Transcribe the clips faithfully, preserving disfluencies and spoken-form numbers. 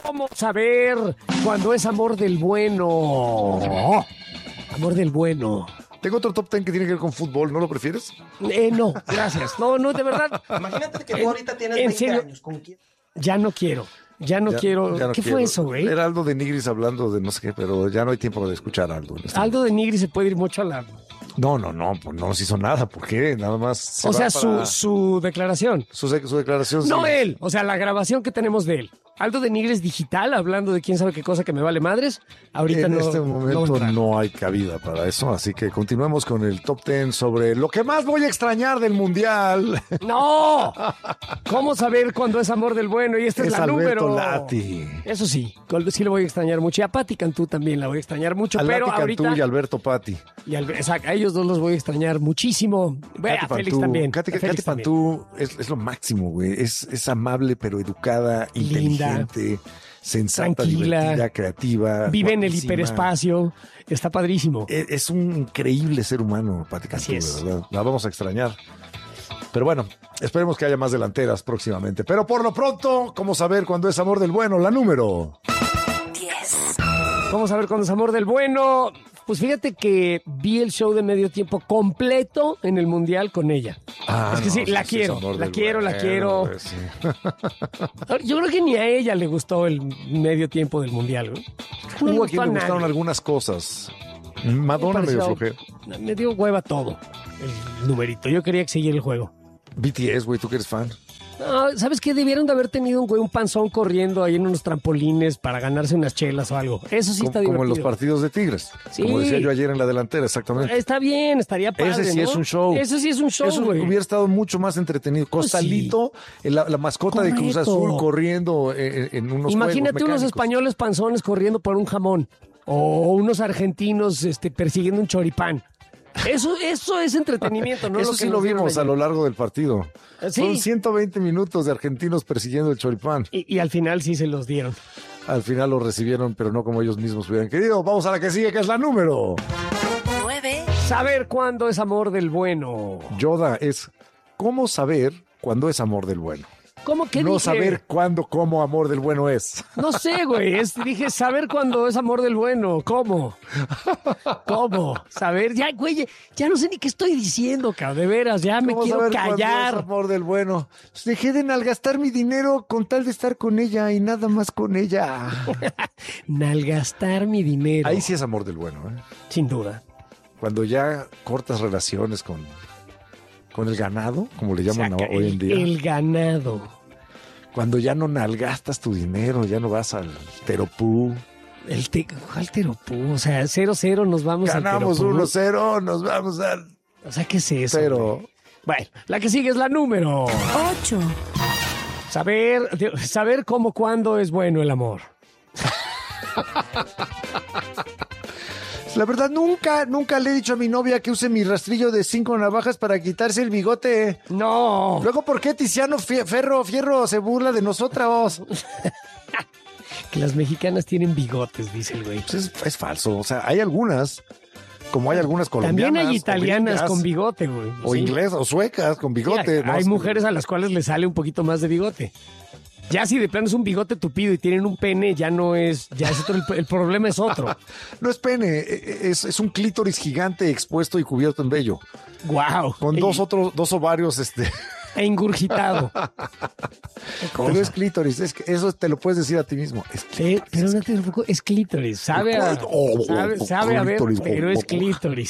¿Cómo saber cuando es amor del bueno? Amor del bueno. Tengo otro top ten que tiene que ver con fútbol, ¿no lo prefieres? Eh, no, gracias. No, no, de verdad. Imagínate que tú ahorita tienes ¿En veinte serio? años. ¿Con quién? Ya no quiero. Ya no Ya- quiero. ya no ¿Qué quiero. fue eso, güey? Era Aldo de Nigris hablando de no sé qué, pero ya no hay tiempo de escuchar a Aldo. en este Aldo de Nigri se puede ir mucho a la... momento. No, no, no, pues no se hizo nada. ¿Por qué? Nada más. se O va sea, para- su, su declaración. su, su declaración. No sí. él, o sea, la grabación que tenemos de él. Aldo de Nigres digital, hablando de quién sabe qué cosa que me vale madres. Ahorita En no, este no momento vendrá. no hay cabida para eso, así que continuemos con el top ten sobre lo que más voy a extrañar del Mundial. ¡No! ¿Cómo saber cuándo es amor del bueno? Y esta es, Es la Alberto número. Lati. Eso sí, col- sí lo voy a extrañar mucho. Y a Pati Cantú también la voy a extrañar mucho. Al pero Lati ahorita. Cantú y Alberto Patti. y al- exacto, a ellos dos los voy a extrañar muchísimo. Ve, a Katy Félix Pantú. también. Katy, a Félix Katy también. Pantú es, es lo máximo, güey. Es, es amable, pero educada, Linda. inteligente, sensata, Tranquila. divertida, creativa. Vive en el guapísima. hiperespacio. Está padrísimo. Es, es un increíble ser humano, Pati Cantú, Así es. de verdad. La vamos a extrañar. Pero bueno, esperemos que haya más delanteras próximamente. Pero por lo pronto, ¿cómo saber cuándo es amor del bueno? La número. diez. Vamos a ver cuándo es amor del bueno. Pues fíjate que vi el show de medio tiempo completo en el Mundial con ella. Ah, es que no, sí, la es quiero, amor la del quiero, la bueno, quiero. güey, sí. Yo creo que ni a ella le gustó el medio tiempo del Mundial, güey. No le Hubo a gustó quien a le nadie. gustaron algunas cosas. Madonna Me medio pareció- flojera. Me dio hueva todo el numerito. Yo quería que siguiera el juego. B T S, güey, tú que eres fan. No, ¿sabes qué? Debieron de haber tenido un güey, un panzón corriendo ahí en unos trampolines para ganarse unas chelas o algo. Eso sí como, está como divertido. en los partidos de Tigres. Sí. Como decía yo ayer en la delantera, exactamente. Está bien, estaría padre, Ese sí ¿no? es un show. Ese sí es un show, Eso güey. hubiera estado mucho más entretenido. Pues Costalito, la, la mascota de Cruz Correcto. Azul corriendo en, en unos Imagínate juegos unos mecánicos. españoles panzones corriendo por un jamón. O unos argentinos este, persiguiendo un choripán. Eso, eso es entretenimiento, ¿no? Eso que sí nos lo dieron vimos a ayer. lo largo del partido. Sí. Son ciento veinte minutos de argentinos persiguiendo el choripán. Y, y al final sí se los dieron. Al final lo recibieron, pero no como ellos mismos hubieran querido. Vamos a la que sigue, que es la número. nueve. Saber cuándo es amor del bueno. Yoda es ¿cómo saber cuándo es amor del bueno? ¿Cómo que No dije? saber cuándo, cómo amor del bueno es. No sé, güey. Es, dije saber cuándo es amor del bueno. ¿Cómo? ¿Cómo? Saber. Ya, güey, ya no sé ni qué estoy diciendo, cabrón. De veras, ya me ¿Cómo quiero saber cuándo es callar. amor del bueno? Dejé de nalgastar mi dinero con tal de estar con ella y nada más con ella. Nalgastar mi dinero. Ahí sí es amor del bueno, ¿eh? Sin duda. Cuando ya cortas relaciones con, con el ganado, como le llaman Saca hoy en el- día. El ganado. Cuando ya no nalgastas tu dinero, ya no vas al teropú. El te, ¿Cuál teropú? O sea, cero cero nos vamos Ganamos al teropú. uno cero, nos vamos al O sea, ¿qué es eso? cero. güey? Bueno, la que sigue es la número. ocho. Saber, saber cómo, cuándo es bueno el amor. La verdad, nunca, nunca le he dicho a mi novia que use mi rastrillo de cinco navajas para quitarse el bigote. No. Luego, ¿por qué Tiziano Fie- Ferro Fierro se burla de nosotros? Que las mexicanas tienen bigotes, dice el güey. Pues es, es falso. O sea, hay algunas, como hay algunas colombianas. También hay o italianas gringas, con bigote, güey. O Sí. inglesas, o suecas con bigote. Sí, ¿no? hay mujeres a las cuales les sale un poquito más de bigote. Ya si de plano es un bigote tupido y tienen un pene, ya no es, ya es otro, el, el problema es otro. No es pene, es, es un clítoris gigante expuesto y cubierto en vello. Wow. Con dos otros, dos ovarios, este. E ingurgitado. Qué cosa. Pero es clítoris, es que eso te lo puedes decir a ti mismo. Es Sí, clítoris. pero no te preocupes, es clítoris. Sabe a, Oh, sabe, sabe a ver, clítoris. pero es clítoris.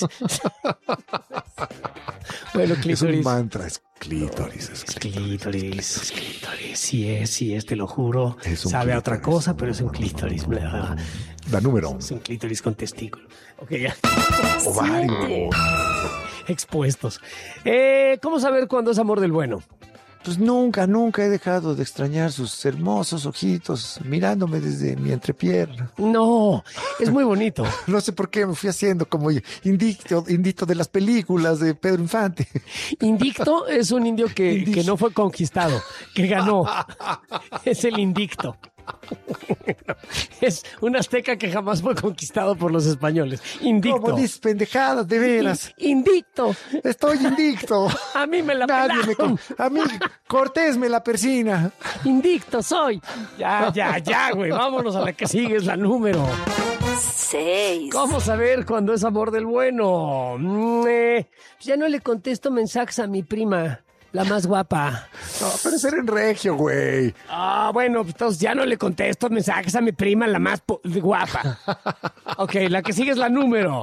Bueno, Es un clítoris. mantra, es clítoris. Es Es clítoris. clítoris, es clítoris. Sí es, sí es, te lo juro. Es un Sabe a otra clítoris. cosa, pero es un clítoris. Bla, bla, bla. La número. Es un clítoris con testículo. Ok, ya. Ovario. Expuestos. Eh, ¿Cómo saber cuándo es amor del bueno? Pues nunca, nunca he dejado de extrañar sus hermosos ojitos mirándome desde mi entrepierna. No, es muy bonito. No sé por qué me fui haciendo como indicto, indicto de las películas de Pedro Infante. Indicto es un indio que, Indígena. que no fue conquistado, que ganó. Es el indicto. Es un azteca que jamás fue conquistado por los españoles. Indicto. ¿Cómo dices pendejadas, de veras? Indicto. Estoy indicto. A mí me la Nadie me pelaron. co- A mí, Cortés me la persina. Indicto soy. Ya, ya, ya, güey. Vámonos a la que sigue, es la número. seis, ¿Cómo saber cuándo es amor del bueno? Mm, eh, ya no le contesto mensajes a mi prima, la más guapa. No, pero ser en regio, güey. Ah, bueno, pues entonces ya no le contesto mensajes a mi prima, la más po- guapa. Ok, la que sigue es la número.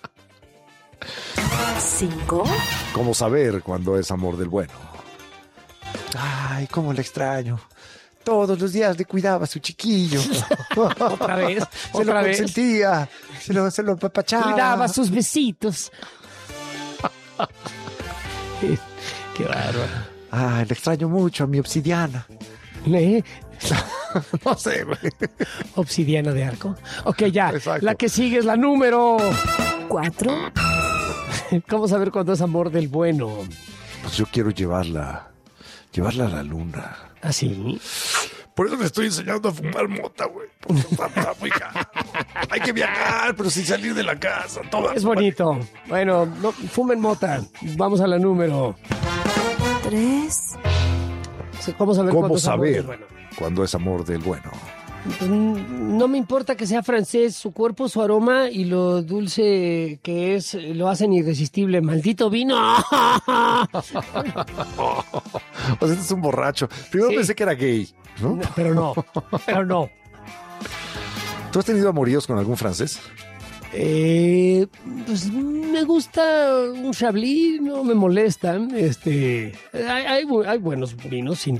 cinco, ¿Cómo saber cuándo es amor del bueno? Ay, cómo le extraño. Todos los días le cuidaba a su chiquillo. Otra vez, Se lo otra vez. consentía, se lo, se lo apapachaba. Cuidaba sus besitos. Qué bárbaro. Ay, le extraño mucho a mi obsidiana. ¿Eh? No sé, güey. Obsidiana de arco. Ok, ya. Exacto. La que sigue es la número. cuatro, ¿Cómo saber cuándo es amor del bueno? Pues yo quiero llevarla, llevarla a la luna. ¿Así? Por eso le estoy enseñando a fumar mota, güey. Porque está, está muy caro. Hay que viajar, pero sin salir de la casa. Toda- Es bonito. Bueno, no, fumen mota. Vamos a la número. tres, ¿Cómo saber ¿Cómo cuándo es amor del saber bueno? cuándo es amor del bueno? Mm, No me importa que sea francés, su cuerpo, su aroma y lo dulce que es, lo hacen irresistible. ¡Maldito vino! O sea, este es un borracho. Primero Sí. pensé que era gay, ¿no? No, pero no, pero no. ¿Tú has tenido amoríos con algún francés? Eh, pues me gusta un Chablis, no me molestan. Este, hay, hay, bu- hay buenos vinos, sin